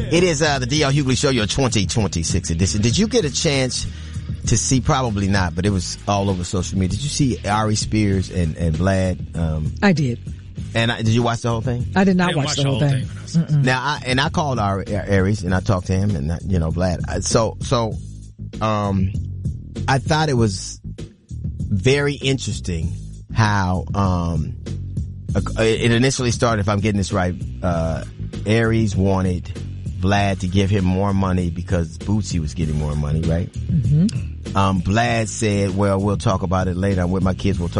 It is the D.L. Hughley Show, your 2026 edition. Did you get a chance to see? Probably not, but it was all over social media. Did you see Ari Spears and Vlad? I did. And did you watch the whole thing? I did not watch the whole thing. Now, I called Aries and I talked to him and Vlad. So I thought it was very interesting how it initially started. If I'm getting this right, Aries wanted Vlad to give him more money because Bootsy was getting more money, right? Mm-hmm. Vlad said, "Well, we'll talk about it later. I'm with my kids. We'll talk."